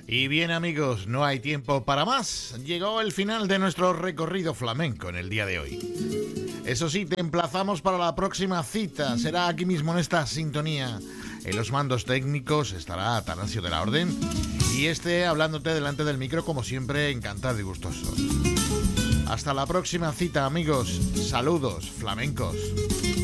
Y bien amigos, no hay tiempo para más. Llegó el final de nuestro recorrido flamenco en el día de hoy. Eso sí, te emplazamos para la próxima cita. Será aquí mismo en esta sintonía. En los mandos técnicos estará Atanasio de la Orden. Y hablándote delante del micro, como siempre, encantado y gustoso. Hasta la próxima cita, amigos. Saludos flamencos.